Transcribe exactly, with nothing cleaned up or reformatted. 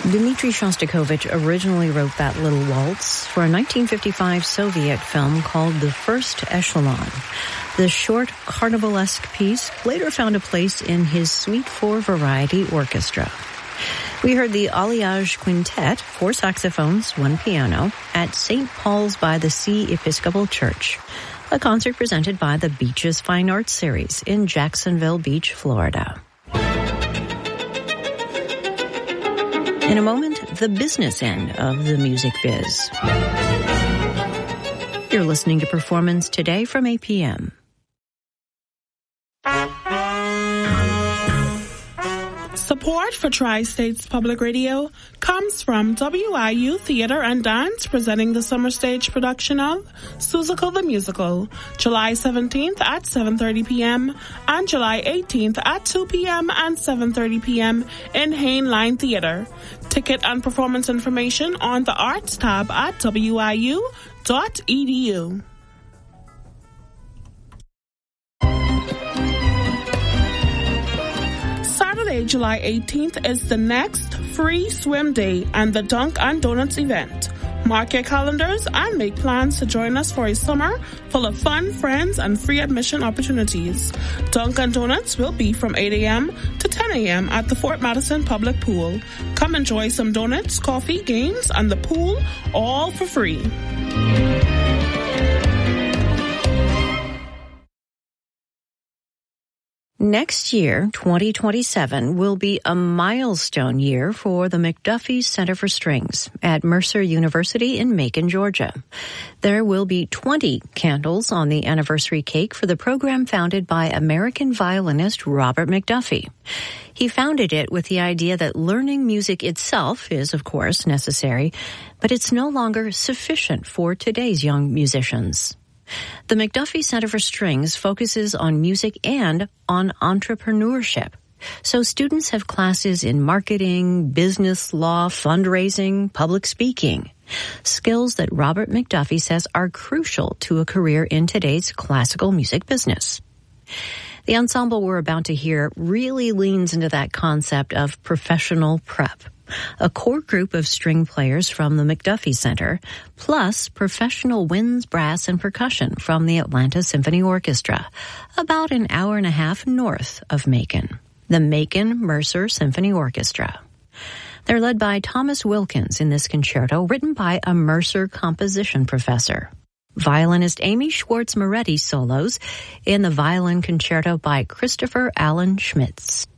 Dmitri Shostakovich originally wrote that little waltz for a nineteen fifty-five Soviet film called The First Echelon. The short carnivalesque piece later found a place in his Suite for Variety Orchestra. We heard the Alliage Quintet, four saxophones, one piano, at Saint Paul's by the Sea Episcopal Church, a concert presented by the Beaches Fine Arts Series in Jacksonville Beach, Florida. In a moment, the business end of the music biz. You're listening to Performance Today from A P M. Support for Tri-States Public Radio comes from W I U Theater and Dance, presenting the summer stage production of Seussical the Musical, July seventeenth at seven thirty p.m. and July eighteenth at two p.m. and seven thirty p.m. in Hain Line Theater. Ticket and performance information on the Arts tab at W I U dot E D U. Saturday, July eighteenth is the next free swim day and the Dunk and Donuts event. Mark your calendars and make plans to join us for a summer full of fun, friends, and free admission opportunities. Dunk and Donuts will be from eight a.m. to ten a.m. at the Fort Madison Public Pool. Come enjoy some donuts, coffee, games, and the pool, all for free. Next year, twenty twenty-seven, will be a milestone year for the McDuffie Center for Strings at Mercer University in Macon, Georgia. There will be twenty candles on the anniversary cake for the program founded by American violinist Robert McDuffie. He founded it with the idea that learning music itself is, of course, necessary, but it's no longer sufficient for today's young musicians. The McDuffie Center for Strings focuses on music and on entrepreneurship. So students have classes in marketing, business law, fundraising, public speaking, skills that Robert McDuffie says are crucial to a career in today's classical music business. The ensemble we're about to hear really leans into that concept of professional prep. A core group of string players from the McDuffie Center, plus professional winds, brass, and percussion from the Atlanta Symphony Orchestra, about an hour and a half north of Macon. The Macon Mercer Symphony Orchestra. They're led by Thomas Wilkins in this concerto, written by a Mercer composition professor. Violinist Amy Schwartz Moretti solos in the violin concerto by Christopher Allen Schmitz.